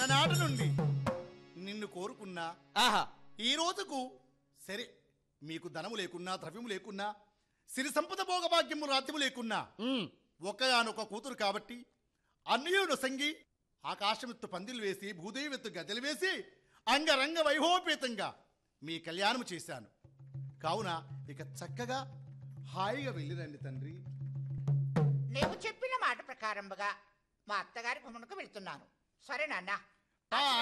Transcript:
ఆనాటి నుండి నిన్ను కోరుకున్నా. ఆహా, ఈ రోజుకు సరే, మీకు ధనము లేకున్నా, ద్రవ్యము లేకున్నా, సిరి సంపద భోగభాగ్యము రాజ్యము లేకున్నా, ఒక్కగానొక కూతురు కాబట్టి అన్యుడు సంగి ఆకాశమెత్తు పందిలు వేసి, భూదేవెత్తు గద్దెలు వేసి, అంగరంగ వైభవపేతంగా మీ కళ్యాణము చేశాను. కావున ఇక చక్కగా హాయిగా వెళ్ళిరండి తండ్రి. నీవు చెప్పిన మాట ప్రకారంగా మా అత్తగారి గుమ్మకు వెళ్తున్నాను. సరే నాన్న.